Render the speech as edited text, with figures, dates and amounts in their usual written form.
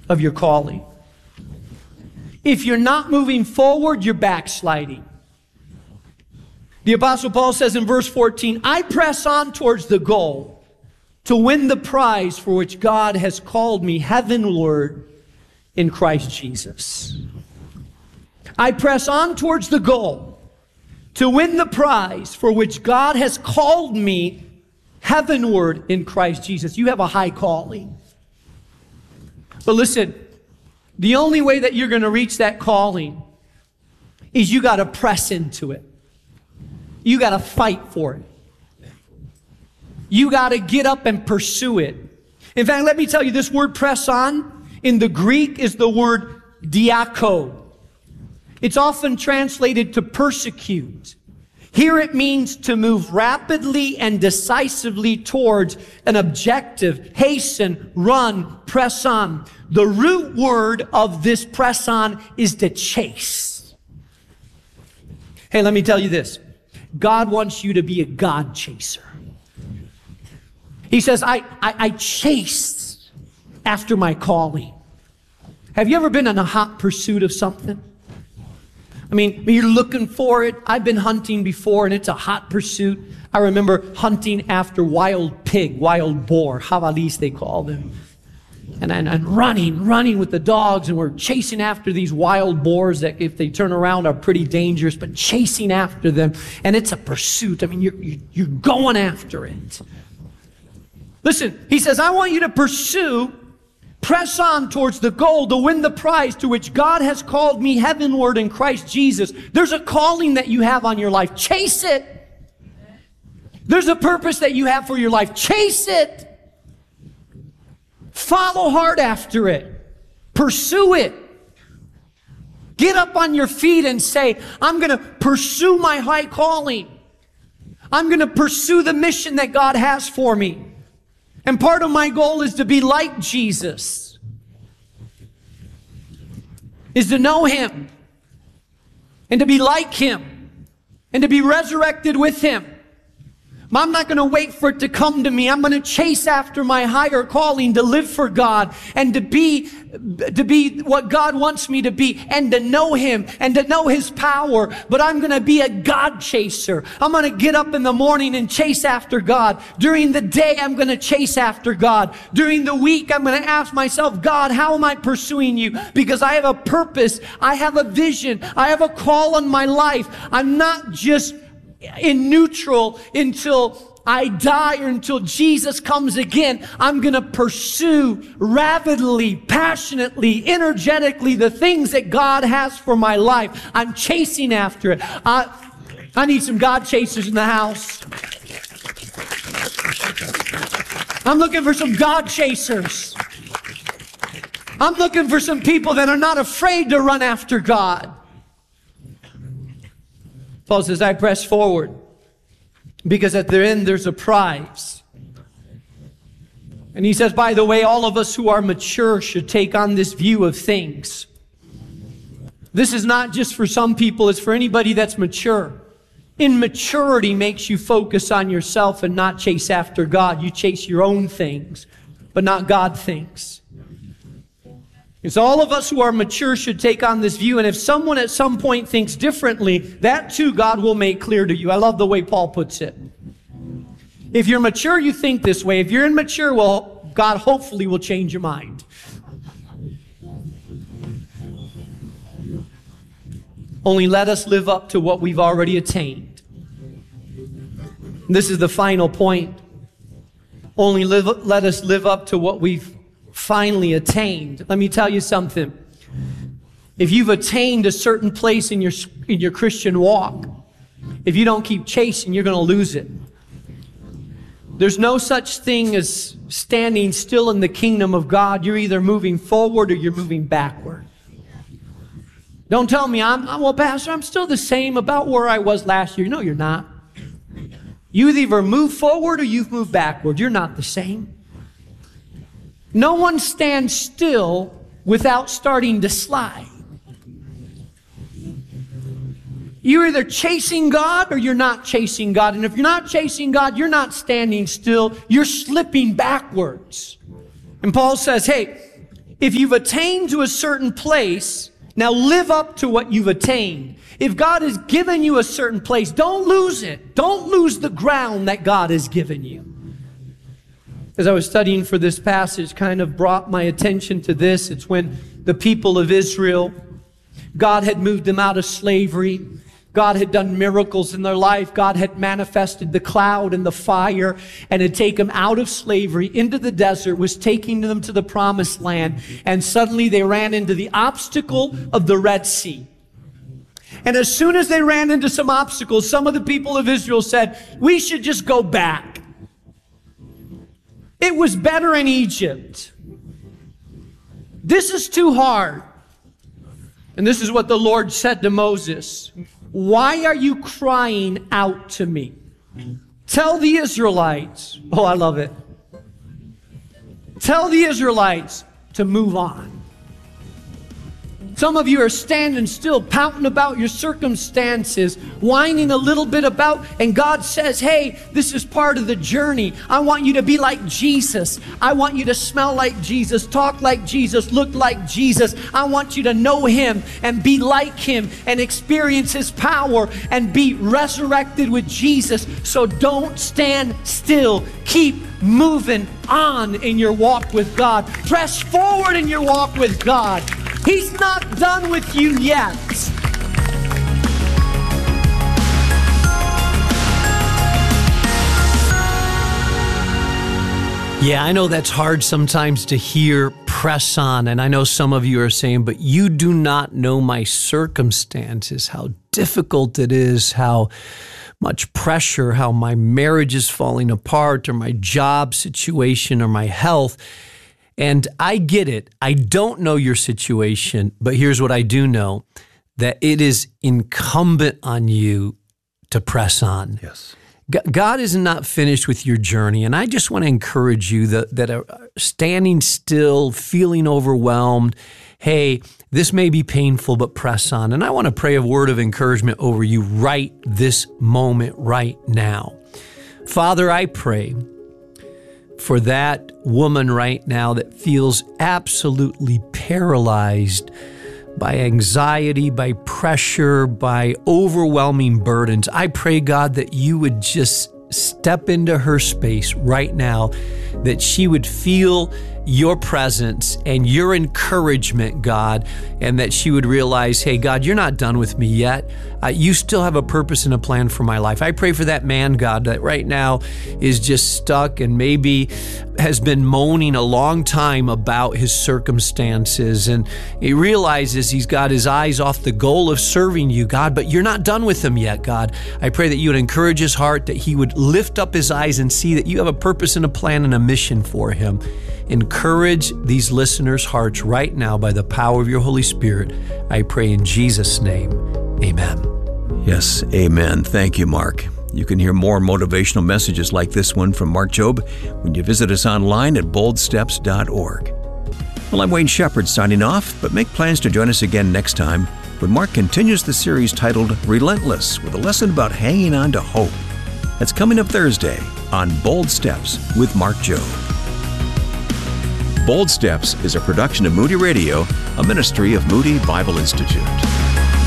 of your calling. If you're not moving forward, you're backsliding. The Apostle Paul says in verse 14, I press on towards the goal to win the prize for which God has called me heavenward in Christ Jesus. I press on towards the goal to win the prize for which God has called me heavenward in Christ Jesus. You have a high calling. But listen, the only way that you're going to reach that calling is you got to press into it. You got to fight for it. You got to get up and pursue it. In fact, let me tell you, this word press on in the Greek is the word diako. It's often translated to persecute. Here it means to move rapidly and decisively towards an objective, hasten, run, press on. The root word of this press on is to chase. Hey, let me tell you this. God wants you to be a God chaser. He says, I chase after my calling. Have you ever been in a hot pursuit of something? I mean, you're looking for it. I've been hunting before, and it's a hot pursuit. I remember hunting after wild pig, wild boar, javalis they call them. And running with the dogs, and we're chasing after these wild boars that, if they turn around, are pretty dangerous, but chasing after them. And it's a pursuit. I mean, you're going after it. Listen, he says, I want you to pursue, press on towards the goal to win the prize to which God has called me heavenward in Christ Jesus. There's a calling that you have on your life. Chase it. There's a purpose that you have for your life. Chase it. Follow hard after it. Pursue it. Get up on your feet and say, I'm going to pursue my high calling. I'm going to pursue the mission that God has for me. And part of my goal is to be like Jesus. Is to know Him. And to be like Him. And to be resurrected with Him. I'm not going to wait for it to come to me. I'm going to chase after my higher calling to live for God and to be what God wants me to be and to know Him and to know His power. But I'm going to be a God chaser. I'm going to get up in the morning and chase after God. During the day, I'm going to chase after God. During the week, I'm going to ask myself, God, how am I pursuing you? Because I have a purpose. I have a vision. I have a call on my life. I'm not just in neutral until I die or until Jesus comes again. I'm going to pursue rapidly, passionately, energetically the things that God has for my life. I'm chasing after it. I need some God chasers in the house. I'm looking for some God chasers. I'm looking for some people that are not afraid to run after God. Paul says, I press forward because at the end there's a prize. And he says, by the way, all of us who are mature should take on this view of things. This is not just for some people, it's for anybody that's mature. Immaturity makes you focus on yourself and not chase after God. You chase your own things, but not God things. It's all of us who are mature should take on this view. And if someone at some point thinks differently, that too God will make clear to you. I love the way Paul puts it. If you're mature, you think this way. If you're immature, well, God hopefully will change your mind. Only let us live up to what we've already attained. This is the final point. Only let us live up to what we've finally attained. Let me tell you something. If you've attained a certain place in your Christian walk, if you don't keep chasing, you're going to lose it. There's no such thing as standing still in the kingdom of God. You're either moving forward or you're moving backward. Don't tell me, well, Pastor, I'm still the same about where I was last year. No, you're not. You either move forward or you've moved backward. You're not the same. No one stands still without starting to slide. You're either chasing God or you're not chasing God. And if you're not chasing God, you're not standing still. You're slipping backwards. And Paul says, hey, If you've attained to a certain place, now live up to what you've attained. If God has given you a certain place, don't lose it. Don't lose the ground that God has given you. As I was studying for this passage, kind of brought my attention to this. It's when the people of Israel, God had moved them out of slavery. God had done miracles in their life. God had manifested the cloud and the fire and had taken them out of slavery into the desert, was taking them to the promised land. And suddenly they ran into the obstacle of the Red Sea. And as soon as they ran into some obstacles, some of the people of Israel said, we should just go back. It was better in Egypt. This is too hard. And this is what the Lord said to Moses. Why are you crying out to me? Tell the Israelites, oh, I love it. Tell the Israelites to move on. Some of you are standing still, pouting about your circumstances, whining a little bit about, and God says, hey, this is part of the journey. I want you to be like Jesus. I want you to smell like Jesus, talk like Jesus, look like Jesus. I want you to know Him and be like Him and experience His power and be resurrected with Jesus. So don't stand still. Keep moving on in your walk with God. Press forward in your walk with God. He's not done with you yet. Yeah, I know that's hard sometimes to hear, press on. And I know some of you are saying, but you do not know my circumstances, how difficult it is, how much pressure, how my marriage is falling apart, or my job situation, or my health. And I get it. I don't know your situation, but here's what I do know, that it is incumbent on you to press on. Yes. God is not finished with your journey. And I just want to encourage you that are standing still, feeling overwhelmed. Hey, this may be painful, but press on. And I want to pray a word of encouragement over you right this moment, right now. Father, I pray for that woman right now that feels absolutely paralyzed by anxiety, by pressure, by overwhelming burdens. I pray, God, that you would just step into her space right now, that she would feel your presence and your encouragement, God, and that she would realize, hey, God, you're not done with me yet. You still have a purpose and a plan for my life. I pray for that man, God, that right now is just stuck and maybe has been moaning a long time about his circumstances, and he realizes he's got his eyes off the goal of serving you, God, but you're not done with him yet, God. I pray that you would encourage his heart, that he would lift up his eyes and see that you have a purpose and a plan and a mission for him. Encourage these listeners' hearts right now by the power of your Holy Spirit. I pray in Jesus' name, amen. Yes, amen. Thank you, Mark. You can hear more motivational messages like this one from Mark Jobe when you visit us online at boldsteps.org. Well, I'm Wayne Shepherd signing off, but make plans to join us again next time when Mark continues the series titled Relentless with a lesson about hanging on to hope. That's coming up Thursday on Bold Steps with Mark Jobe. Bold Steps is a production of Moody Radio, a ministry of Moody Bible Institute.